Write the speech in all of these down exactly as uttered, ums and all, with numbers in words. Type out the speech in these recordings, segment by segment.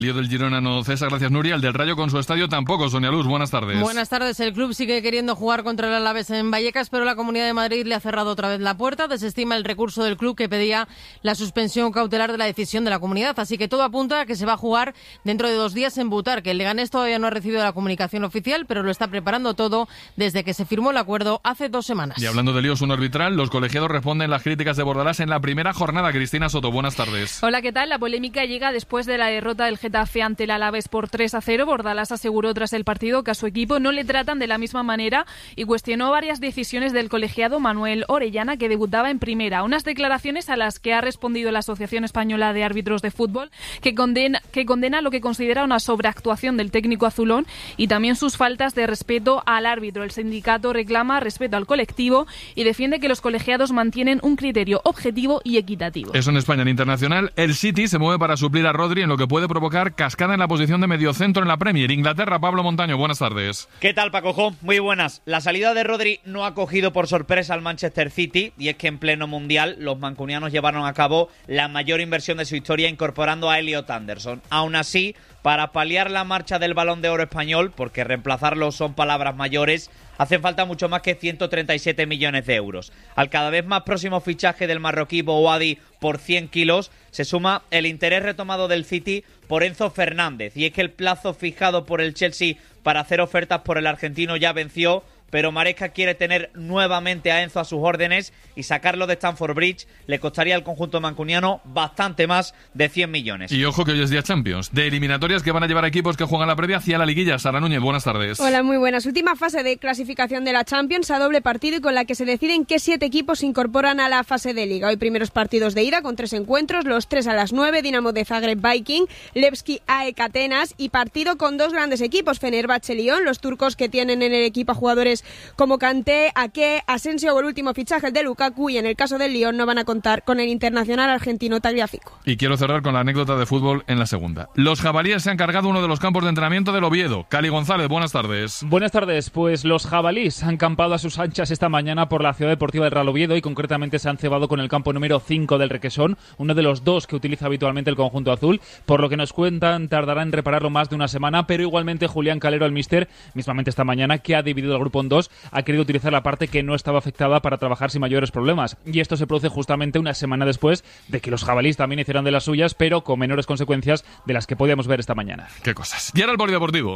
Lío del Girona no cesa, gracias Nuria. El del Rayo con su estadio tampoco. Sonia Luz, buenas tardes. Buenas tardes. El club sigue queriendo jugar contra el Alavés en Vallecas, pero la Comunidad de Madrid le ha cerrado otra vez la puerta. Desestima el recurso del club que pedía la suspensión cautelar de la decisión de la comunidad. Así que todo apunta a que se va a jugar dentro de dos días en Butarque. El Leganés todavía no ha recibido la comunicación oficial, pero lo está preparando todo desde que se firmó el acuerdo hace dos semanas. Y hablando de líos un arbitral, los colegiados responden las críticas de Bordalás en la primera jornada. Cristina Soto, buenas tardes. Hola, ¿qué tal? La polémica llega después de la derrota del Getafe ante el Alavés por tres a cero. Bordalás aseguró tras el partido que a su equipo no le tratan de la misma manera y cuestionó varias decisiones del colegiado Manuel Orellana, que debutaba en primera. Unas declaraciones a las que ha respondido la Asociación Española de Árbitros de Fútbol, que condena, que condena lo que considera una sobreactuación del técnico azulón y también sus faltas de respeto al árbitro. El sindicato reclama respeto al colectivo y defiende que los colegiados mantienen un criterio objetivo y equitativo. Eso en España. En internacional, el City se mueve para suplir a Rodri en lo que puede provocar cascada en la posición de mediocentro en la Premier. Inglaterra, Pablo Montaño, buenas tardes. ¿Qué tal, Paco? Muy buenas. La salida de Rodri no ha cogido por sorpresa al Manchester City, y es que en pleno mundial los mancunianos llevaron a cabo la mayor inversión de su historia incorporando a Elliot Anderson. Aún así, para paliar la marcha del Balón de Oro español, porque reemplazarlo son palabras mayores, hacen falta mucho más que ciento treinta y siete millones de euros. Al cada vez más próximo fichaje del marroquí Bouhaddi por cien kilos, se suma el interés retomado del City por Enzo Fernández. Y es que el plazo fijado por el Chelsea para hacer ofertas por el argentino ya venció, pero Maresca quiere tener nuevamente a Enzo a sus órdenes y sacarlo de Stamford Bridge le costaría al conjunto mancuniano bastante más de cien millones. Y ojo que hoy es día Champions, de eliminatorias que van a llevar equipos que juegan la previa hacia la liguilla. Sara Núñez, buenas tardes. Hola, muy buenas. Última fase de clasificación de la Champions a doble partido y con la que se deciden qué siete equipos se incorporan a la fase de liga. Hoy primeros partidos de ida con tres encuentros, los tres a las nueve, Dinamo de Zagreb Viking, Levski A E K Atenas, y partido con dos grandes equipos, Fenerbahce Lyon, los turcos que tienen en el equipo a jugadores como Kanté, Ake, Asensio o el último fichaje de Lukaku, y en el caso del Lyon no van a contar con el internacional argentino Tagliafico. Y quiero cerrar con la anécdota de fútbol en la segunda. Los jabalíes se han cargado uno de los campos de entrenamiento del Oviedo. Cali González, buenas tardes. Buenas tardes. Pues los jabalíes han campado a sus anchas esta mañana por la ciudad deportiva del Real Oviedo y concretamente se han cebado con el campo número cinco del Requesón, uno de los dos que utiliza habitualmente el conjunto azul. Por lo que nos cuentan, tardará en repararlo más de una semana, pero igualmente Julián Calero, el míster, mismamente esta mañana, que ha dividido el grupo en dos, ha querido utilizar la parte que no estaba afectada para trabajar sin mayores problemas. Y esto se produce justamente una semana después de que los jabalíes también hicieran de las suyas, pero con menores consecuencias de las que podíamos ver esta mañana. Qué cosas. Y ahora el polideportivo.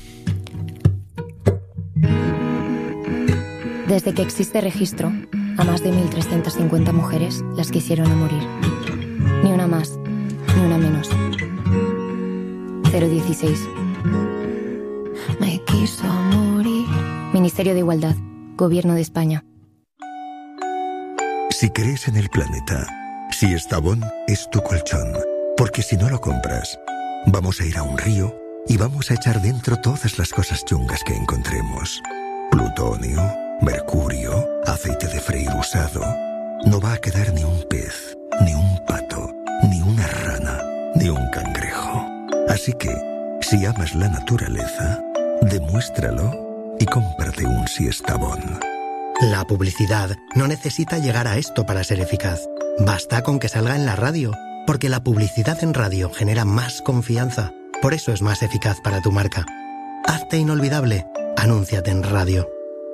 Desde que existe registro, a más de mil trescientas cincuenta mujeres las quisieron a morir. Ni una más, ni una menos. cero dieciséis. Me quiso morir. Ministerio de Igualdad, Gobierno de España. Si crees en el planeta, si Estavón es tu colchón, porque si no lo compras, vamos a ir a un río y vamos a echar dentro todas las cosas chungas que encontremos. Plutonio, mercurio, aceite de freír usado. No va a quedar ni un pez, ni un pato, ni una rana, ni un cangrejo. Así que, si amas la naturaleza, demuéstralo y cómprate un Siestabón. La publicidad no necesita llegar a esto para ser eficaz. Basta con que salga en la radio, porque la publicidad en radio genera más confianza. Por eso es más eficaz para tu marca. Hazte inolvidable. Anúnciate en radio.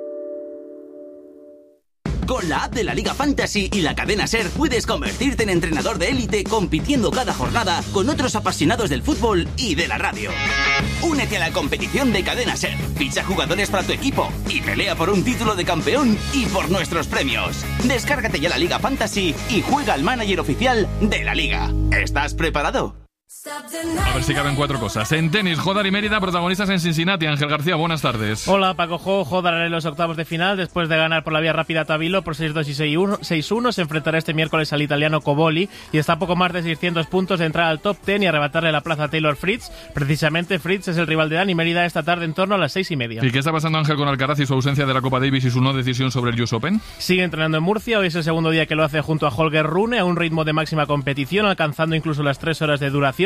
Con la app de la Liga Fantasy y la cadena SER puedes convertirte en entrenador de élite compitiendo cada jornada con otros apasionados del fútbol y de la radio. Únete a la competición de cadena SER, ficha jugadores para tu equipo y pelea por un título de campeón y por nuestros premios. Descárgate ya la Liga Fantasy y juega al manager oficial de la Liga. ¿Estás preparado? A ver si caben cuatro cosas. En tenis, Jodar y Mérida, protagonistas en Cincinnati. Ángel García, buenas tardes. Hola, Paco Jo. Jodar en los octavos de final. Después de ganar por la vía rápida a Tabilo por seis dos y seis uno, se enfrentará este miércoles al italiano Coboli y está a poco más de seiscientos puntos de entrar al top diez y arrebatarle la plaza a Taylor Fritz. Precisamente Fritz es el rival de Dani Mérida esta tarde en torno a las seis y media. ¿Y qué está pasando, Ángel, con Alcaraz y su ausencia de la Copa Davis y su no decisión sobre el U S Open? Sigue entrenando en Murcia. Hoy es el segundo día que lo hace junto a Holger Rune a un ritmo de máxima competición, alcanzando incluso las tres horas de duración.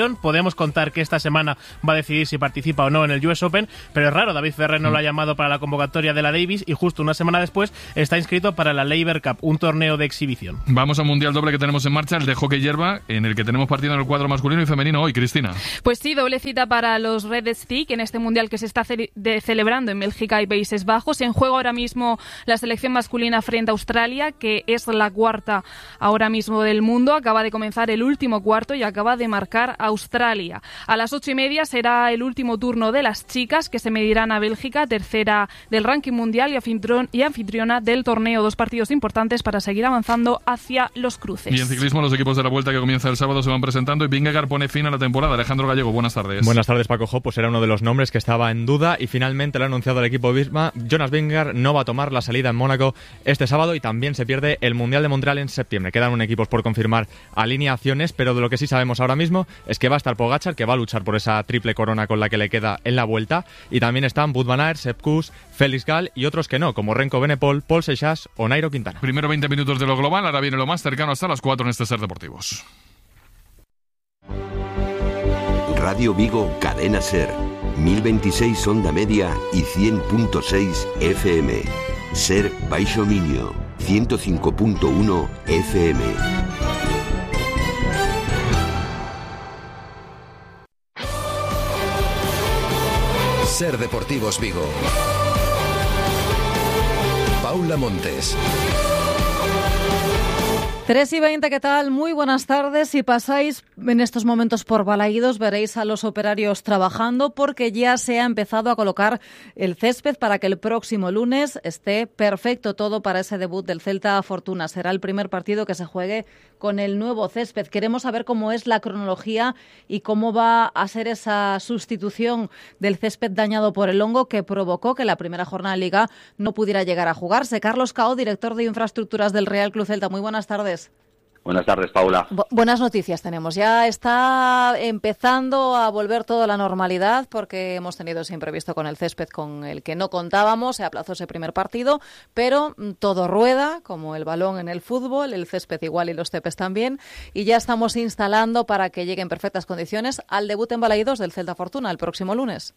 exhibición. Podemos contar que esta semana va a decidir si participa o no en el U S Open, pero es raro, David Ferrer no lo ha llamado para la convocatoria de la Davis y justo una semana después está inscrito para la Laver Cup, un torneo de exhibición. Vamos al mundial doble que tenemos en marcha, el de hockey hierba, en el que tenemos partido en el cuadro masculino y femenino hoy, Cristina. Pues sí, doble cita para los Red Stick en este mundial que se está ce- de celebrando en Bélgica y Países Bajos. En juego ahora mismo la selección masculina frente a Australia, que es la cuarta ahora mismo del mundo. Acaba de comenzar el último cuarto y acaba de marcar Australia. A las ocho y media será el último turno de las chicas, que se medirán a Bélgica, tercera del ranking mundial y, anfitrión, y anfitriona del torneo. Dos partidos importantes para seguir avanzando hacia los cruces. Y en ciclismo los equipos de la Vuelta que comienza el sábado se van presentando y Vingegaard pone fin a la temporada. Alejandro Gallego, buenas tardes. Buenas tardes, Paco Jo. Pues era uno de los nombres que estaba en duda y finalmente lo ha anunciado el equipo Visma. Jonas Vingegaard no va a tomar la salida en Mónaco este sábado y también se pierde el Mundial de Montreal en septiembre. Quedan un equipos por confirmar alineaciones, pero de lo que sí sabemos ahora mismo es que va a estar Pogačar, que va a luchar por esa triple corona con la que le queda en la Vuelta, y también están Wout van Aert, Sepp Kuss, Félix Gall y otros que no, como Renko Benepol, Paul Seixas o Nairo Quintana. Primero veinte minutos de lo global, ahora viene lo más cercano hasta las cuatro en este Ser Deportivos. Radio Vigo, Cadena Ser, mil veintiséis onda media y cien punto seis F M. Ser Baixo Miño, ciento cinco punto uno F M. Ser Deportivos Vigo. Paula Montes. tres y veinte, ¿qué tal? Muy buenas tardes. Si pasáis en estos momentos por Balaídos, veréis a los operarios trabajando porque ya se ha empezado a colocar el césped para que el próximo lunes esté perfecto todo para ese debut del Celta Fortuna. Será el primer partido que se juegue con el nuevo césped. Queremos saber cómo es la cronología y cómo va a ser esa sustitución del césped dañado por el hongo que provocó que la primera jornada de Liga no pudiera llegar a jugarse. Carlos Cao, director de Infraestructuras del Real Club Celta. Muy buenas tardes. Buenas tardes, Paula. Bu- buenas noticias tenemos. Ya está empezando a volver todo a la normalidad porque hemos tenido ese imprevisto con el césped con el que no contábamos. Se aplazó ese primer partido, pero todo rueda, como el balón en el fútbol, el césped igual y los cepes también. Y ya estamos instalando para que llegue en perfectas condiciones al debut en Balaídos del Celta Fortuna el próximo lunes.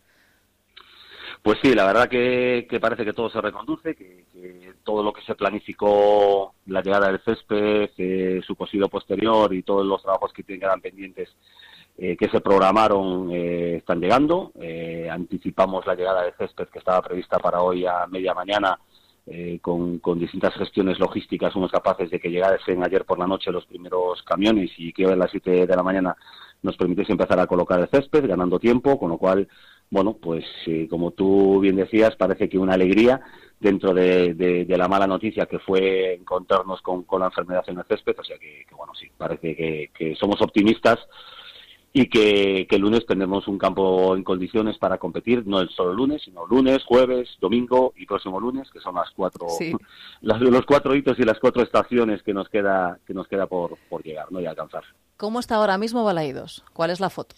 Pues sí, la verdad que, que parece que todo se reconduce, que, que todo lo que se planificó, la llegada del césped, eh, su cosido posterior y todos los trabajos que quedan pendientes eh, que se programaron eh, están llegando. Eh, anticipamos la llegada del césped que estaba prevista para hoy a media mañana eh, con, con distintas gestiones logísticas. Fuimos capaces de que llegasen ayer por la noche los primeros camiones y que hoy a las siete de la mañana nos permitiese empezar a colocar el césped, ganando tiempo, con lo cual... Bueno, pues eh, como tú bien decías, parece que una alegría dentro de, de, de la mala noticia que fue encontrarnos con, con la enfermedad en el césped, o sea que, que bueno, sí, parece que, que somos optimistas y que, que el lunes tendremos un campo en condiciones para competir, no el solo lunes, sino lunes, jueves, domingo y próximo lunes, que son las cuatro, sí. las, los cuatro hitos y las cuatro estaciones que nos queda, que nos queda por, por llegar, ¿no? Y alcanzar. ¿Cómo está ahora mismo Balaídos? ¿Cuál es la foto?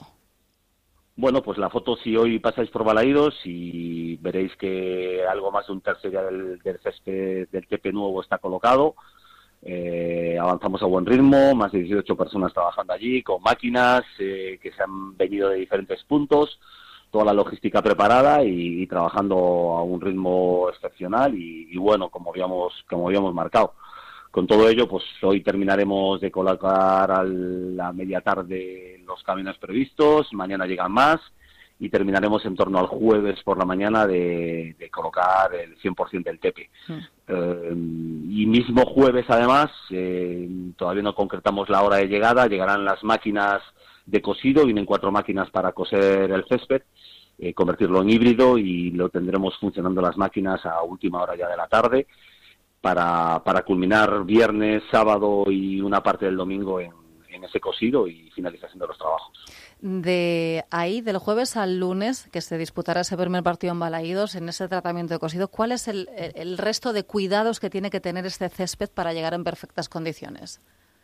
Bueno, pues la foto, si hoy pasáis por Balaídos y veréis que algo más de un tercio ya del, del césped del Tepe nuevo está colocado. Eh, avanzamos a buen ritmo, más de dieciocho personas trabajando allí, con máquinas eh, que se han venido de diferentes puntos, toda la logística preparada y, y trabajando a un ritmo excepcional y, y bueno, como habíamos, como habíamos marcado. Con todo ello, pues hoy terminaremos de colocar a la media tarde los camiones previstos, mañana llegan más y terminaremos en torno al jueves por la mañana de, de colocar el cien por ciento del Tepe. Mm. Eh, y mismo jueves, además, eh, todavía no concretamos la hora de llegada, llegarán las máquinas de cosido, vienen cuatro máquinas para coser el césped, eh, convertirlo en híbrido y lo tendremos funcionando las máquinas a última hora ya de la tarde. Para, para culminar viernes, sábado y una parte del domingo en, en ese cosido y finalización de los trabajos. De ahí, del jueves al lunes, que se disputará ese primer partido en Balaídos, en ese tratamiento de cosido, ¿cuál es el, el, el resto de cuidados que tiene que tener este césped para llegar en perfectas condiciones?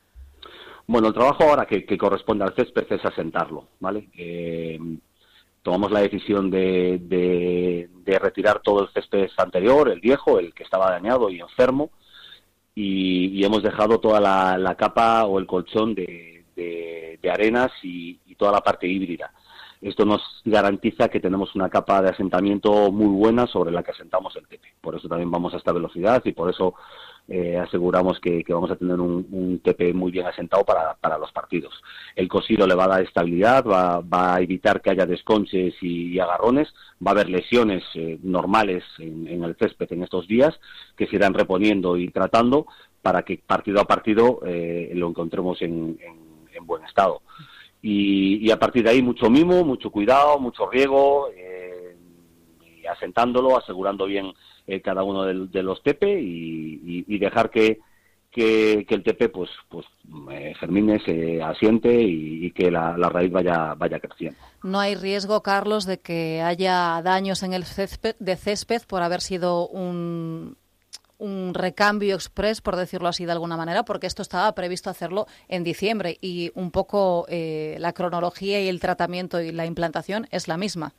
Bueno, el trabajo ahora que, que corresponde al césped es asentarlo, ¿vale? Eh, tomamos la decisión de, de, de retirar todo el césped anterior, el viejo, el que estaba dañado y enfermo, y, y hemos dejado toda la, la capa o el colchón de, de, de arenas y, y toda la parte híbrida. Esto nos garantiza que tenemos una capa de asentamiento muy buena sobre la que asentamos el Tepe. Por eso también vamos a esta velocidad y por eso eh, aseguramos que, que vamos a tener un, un Tepe muy bien asentado para, para los partidos. El cosido le va a dar estabilidad, va, va a evitar que haya desconches y, y agarrones, va a haber lesiones eh, normales en, en el césped en estos días que se irán reponiendo y tratando para que partido a partido eh, lo encontremos en, en, en buen estado. Y, y a partir de ahí mucho mimo, mucho cuidado, mucho riego, eh, y asentándolo, asegurando bien eh, cada uno de, de los tepe y, y, y dejar que, que, que el tepe pues, pues eh, germine, se asiente y, y que la, la raíz vaya, vaya creciendo. No hay riesgo, Carlos, de que haya daños en el césped, de césped por haber sido un... un recambio express, por decirlo así de alguna manera, porque esto estaba previsto hacerlo en diciembre y un poco eh, la cronología y el tratamiento y la implantación es la misma.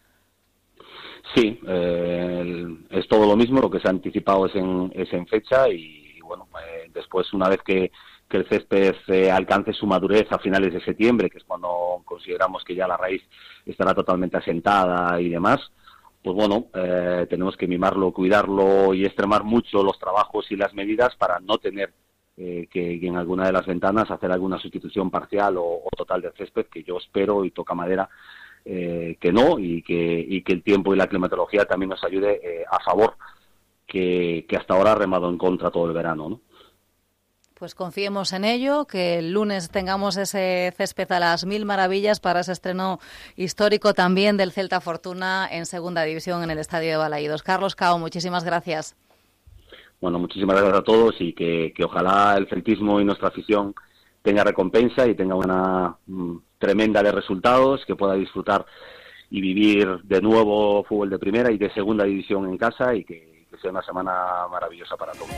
Sí, eh, es todo lo mismo, lo que se ha anticipado es en, es en fecha y, y bueno, eh, después una vez que, que el césped eh, alcance su madurez a finales de septiembre, que es cuando consideramos que ya la raíz estará totalmente asentada y demás, pues bueno, eh, tenemos que mimarlo, cuidarlo y extremar mucho los trabajos y las medidas para no tener eh, que, que en alguna de las ventanas hacer alguna sustitución parcial o, o total del césped, que yo espero y toca madera eh, que no, y que, y que el tiempo y la climatología también nos ayude eh, a favor, que, que hasta ahora ha remado en contra todo el verano, ¿no? Pues confiemos en ello, que el lunes tengamos ese césped a las mil maravillas para ese estreno histórico también del Celta Fortuna en Segunda División en el Estadio de Balaídos. Carlos Cao, muchísimas gracias. Bueno, muchísimas gracias a todos y que, que ojalá el celtismo y nuestra afición tenga recompensa y tenga una mm, tremenda de resultados, que pueda disfrutar y vivir de nuevo fútbol de primera y de Segunda División en casa y que que sea una semana maravillosa para todos.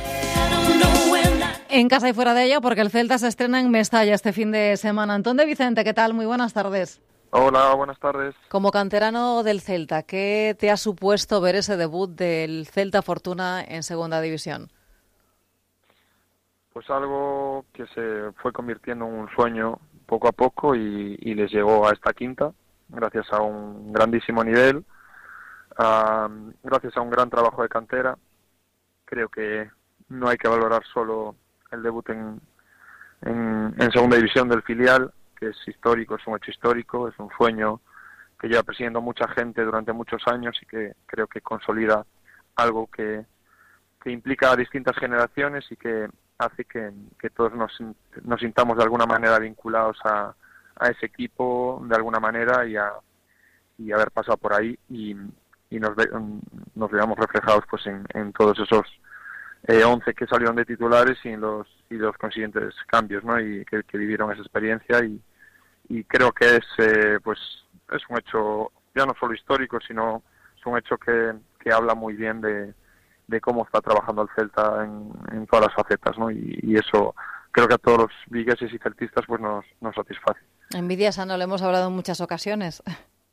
En casa y fuera de ella, porque el Celta se estrena en Mestalla este fin de semana. Antón de Vicente, ¿qué tal? Muy buenas tardes. Hola, buenas tardes. Como canterano del Celta, ¿qué te ha supuesto ver ese debut del Celta Fortuna en Segunda División? Pues algo que se fue convirtiendo en un sueño poco a poco y, y les llegó a esta quinta, gracias a un grandísimo nivel, Uh, gracias a un gran trabajo de cantera. Creo que no hay que valorar solo el debut en, en, en segunda división del filial, que es histórico, es un hecho histórico, es un sueño que lleva persiguiendo mucha gente durante muchos años y que creo que consolida algo que, que implica a distintas generaciones y que hace que, que todos nos, nos sintamos de alguna manera vinculados a, a ese equipo de alguna manera y a y haber pasado por ahí y y nos, ve, nos veamos reflejados pues en, en todos esos eh, once que salieron de titulares y en los y los consiguientes cambios, ¿no? Y que, que vivieron esa experiencia y, y creo que es eh, pues es un hecho ya no solo histórico, sino es un hecho que, que habla muy bien de, de cómo está trabajando el Celta en, en todas las facetas, ¿no? Y, y eso creo que a todos los vigueses y celtistas pues nos, nos satisface. Envidia sana, lo hemos hablado en muchas ocasiones.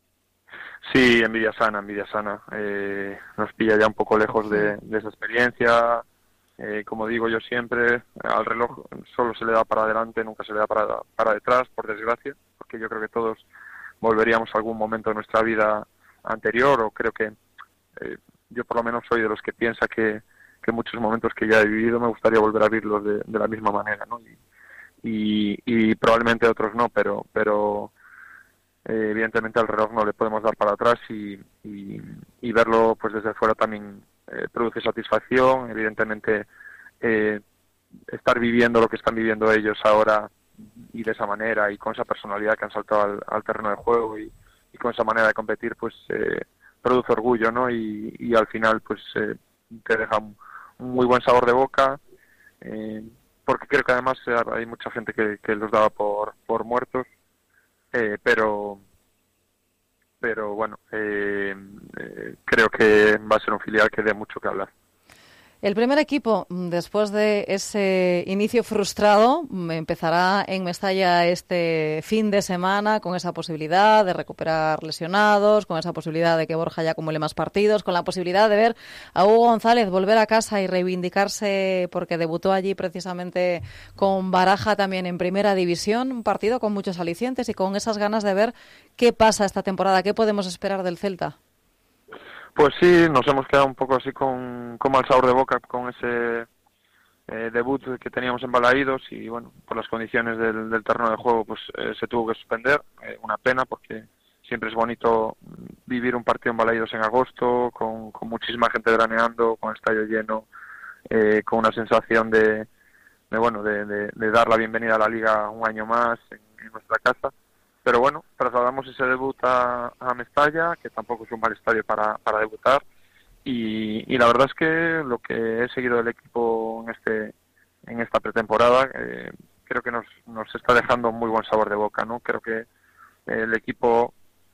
Sí, envidia sana, envidia sana. Eh, nos pilla ya un poco lejos de, de esa experiencia. Eh, como digo yo siempre, al reloj solo se le da para adelante, nunca se le da para, para detrás, por desgracia, porque yo creo que todos volveríamos a algún momento de nuestra vida anterior, o creo que eh, yo por lo menos soy de los que piensa que, que muchos momentos que ya he vivido me gustaría volver a vivirlos de, de la misma manera, ¿no? Y, y, y probablemente otros no, pero... pero Eh, evidentemente al reloj no le podemos dar para atrás y, y, y verlo pues desde fuera también eh, produce satisfacción. Evidentemente eh, estar viviendo lo que están viviendo ellos ahora y de esa manera y con esa personalidad que han saltado al, al terreno de juego y, y con esa manera de competir pues eh, produce orgullo, ¿no? Y, y al final pues eh, te deja un, un muy buen sabor de boca, eh, porque creo que además hay mucha gente que, que los daba por, por muertos. Eh, pero pero bueno, eh, eh, creo que va a ser un filial que dé mucho que hablar. El primer equipo, después de ese inicio frustrado, empezará en Mestalla este fin de semana con esa posibilidad de recuperar lesionados, con esa posibilidad de que Borja ya acumule más partidos, con la posibilidad de ver a Hugo González volver a casa y reivindicarse porque debutó allí precisamente con Baraja también en Primera División, un partido con muchos alicientes y con esas ganas de ver qué pasa esta temporada, qué podemos esperar del Celta. Pues sí, nos hemos quedado un poco así con, con mal sabor de boca con ese eh, debut que teníamos en Balaídos y bueno, por las condiciones del, del terreno de juego pues eh, se tuvo que suspender, eh, una pena porque siempre es bonito vivir un partido en Balaídos en agosto, con, con muchísima gente veraneando, con el estadio lleno, eh, con una sensación de, de bueno de, de, de dar la bienvenida a la Liga un año más en, en nuestra casa. Pero bueno, trasladamos ese debut a, a Mestalla, que tampoco es un mal estadio para, para debutar. Y, y la verdad es que lo que he seguido del equipo en este en esta pretemporada, eh, creo que nos, nos está dejando muy buen sabor de boca, ¿no? Creo que el equipo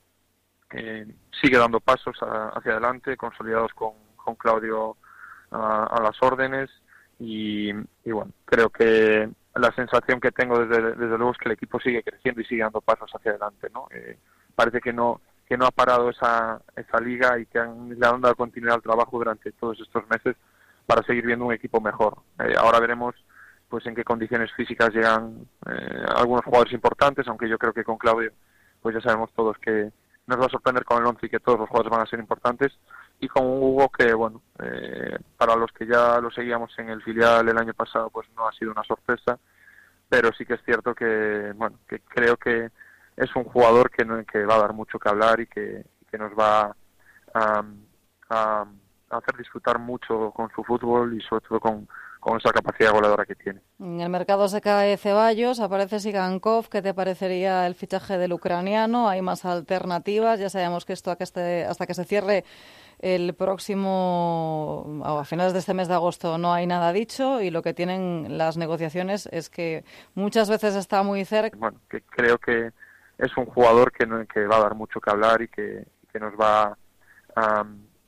eh, sigue dando pasos a, hacia adelante, consolidados con, con Claudio a, a las órdenes. Y, y bueno, creo que la sensación que tengo desde, desde luego es que el equipo sigue creciendo y sigue dando pasos hacia adelante, ¿no? Eh, parece que no que no ha parado esa esa liga y que han, le han dado continuidad al trabajo durante todos estos meses para seguir viendo un equipo mejor. Eh, ahora veremos pues en qué condiciones físicas llegan eh, algunos jugadores importantes, aunque yo creo que con Claudio pues ya sabemos todos que nos va a sorprender con el once y que todos los jugadores van a ser importantes. Y con Hugo, que bueno, eh, para los que ya lo seguíamos en el filial el año pasado, pues no ha sido una sorpresa, pero sí que es cierto que, bueno, que creo que es un jugador que, no, que va a dar mucho que hablar y que, que nos va a, a, a hacer disfrutar mucho con su fútbol y sobre todo con, con esa capacidad goleadora que tiene. En el mercado se cae Ceballos, aparece Sigankov. ¿Qué te parecería el fichaje del ucraniano? Hay más alternativas, ya sabemos que esto hasta que, este, hasta que se cierre el próximo, a finales de este mes de agosto, no hay nada dicho y lo que tienen las negociaciones es que muchas veces está muy cerca. Bueno, que creo que es un jugador que, no, que va a dar mucho que hablar y que, que nos va a,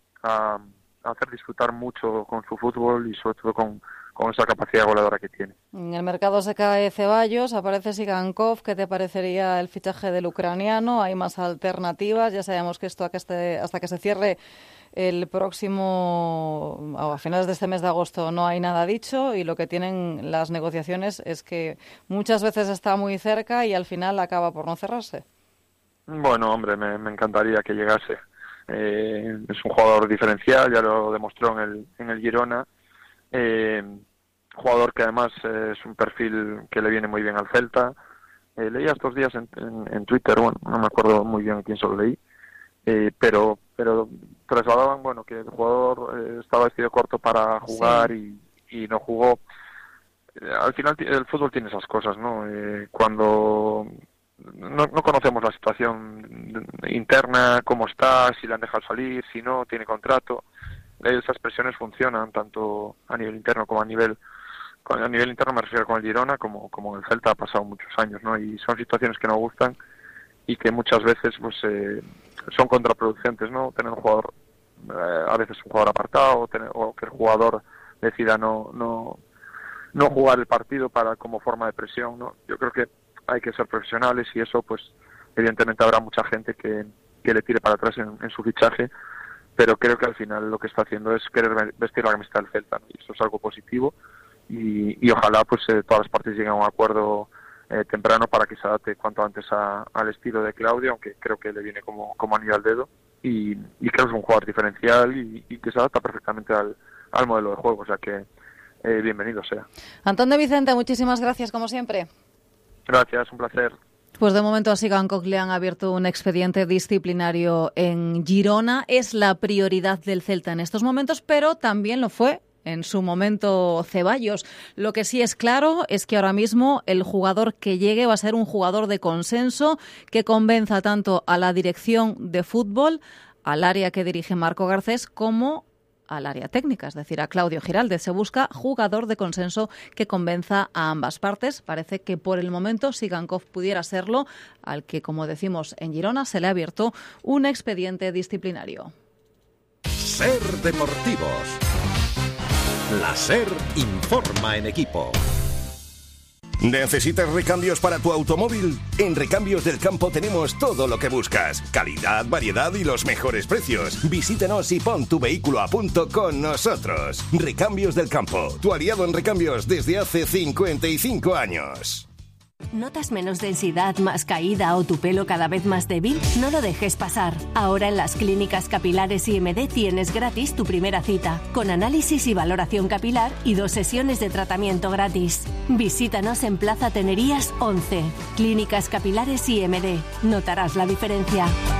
a, a hacer disfrutar mucho con su fútbol y sobre todo con, con esa capacidad goleadora que tiene. En el mercado se cae Ceballos, aparece Sigankov. ¿Qué te parecería el fichaje del ucraniano? Hay más alternativas, ya sabemos que esto hasta que, este, hasta que se cierre el próximo, a finales de este mes de agosto, no hay nada dicho y lo que tienen las negociaciones es que muchas veces está muy cerca y al final acaba por no cerrarse. Bueno, hombre, me, me encantaría que llegase. Eh, es un jugador diferencial, ya lo demostró en el, en el Girona. Eh, jugador que además eh, es un perfil que le viene muy bien al Celta. Eh, leía estos días en, en, en Twitter, bueno, no me acuerdo muy bien quién se lo leí, eh, pero pero trasladaban bueno que el jugador eh, estaba vestido corto para jugar sí. y, y no jugó. Eh, al final el fútbol tiene esas cosas, ¿no? Eh, cuando no, no conocemos la situación interna, cómo está, si le han dejado salir, si no, tiene contrato. Esas presiones funcionan tanto a nivel interno como a nivel a nivel interno me refiero con el Girona como como en el Celta ha pasado muchos años, ¿no? Y son situaciones que no gustan y que muchas veces pues eh, son contraproducentes, ¿no? Tener un jugador eh, a veces un jugador apartado o, tener, o que el jugador decida no no no jugar el partido para como forma de presión, ¿no? Yo creo que hay que ser profesionales y eso pues evidentemente habrá mucha gente que, que le tire para atrás en, en su fichaje, pero creo que al final lo que está haciendo es querer vestir la camiseta del Celta, ¿no? Y eso es algo positivo y, y ojalá pues eh, todas las partes lleguen a un acuerdo eh, temprano para que se adapte cuanto antes a, al estilo de Claudio, aunque creo que le viene como, como anillo al dedo y, y creo que es un jugador diferencial y, y que se adapta perfectamente al, al modelo de juego, o sea que eh, bienvenido sea. Antón de Vicente, muchísimas gracias como siempre. Gracias, un placer. Pues de momento a Sigankov le han abierto un expediente disciplinario en Girona. Es la prioridad del Celta en estos momentos, pero también lo fue en su momento Ceballos. Lo que sí es claro es que ahora mismo el jugador que llegue va a ser un jugador de consenso que convenza tanto a la dirección de fútbol, al área que dirige Marco Garcés, como al área técnica, es decir, a Claudio Giraldez. Se busca jugador de consenso que convenza a ambas partes. Parece que por el momento Sigankov pudiera serlo, al que, como decimos en Girona, se le ha abierto un expediente disciplinario. Ser Deportivos. La SER informa en equipo. ¿Necesitas recambios para tu automóvil? En Recambios del Campo tenemos todo lo que buscas. Calidad, variedad y los mejores precios. Visítanos y pon tu vehículo a punto con nosotros. Recambios del Campo, tu aliado en recambios desde hace cincuenta y cinco años. ¿Notas menos densidad, más caída o tu pelo cada vez más débil? No lo dejes pasar. Ahora en las clínicas capilares I M D tienes gratis tu primera cita, con análisis y valoración capilar y dos sesiones de tratamiento gratis. Visítanos en Plaza Tenerías once. Clínicas Capilares I M D. Notarás la diferencia.